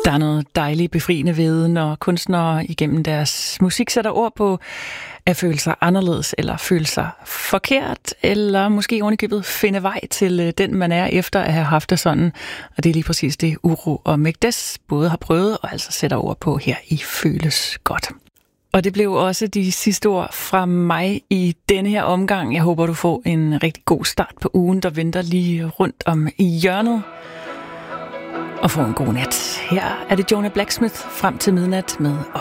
Der er noget dejligt befriende ved, når kunstnere igennem deres musik sætter ord på at føle sig anderledes, eller føle sig forkert, eller måske ovenikøbet finde vej til den, man er, efter at have haft det sådan. Og det er lige præcis det, Uro og Mekdes både har prøvet, og altså sætter ord på her i Føles Godt. Og det blev også de sidste ord fra mig i denne her omgang. Jeg håber, du får en rigtig god start på ugen, der venter lige rundt om i hjørnet. Og få en god nat. Her er det Jonah Blacksmith frem til midnat med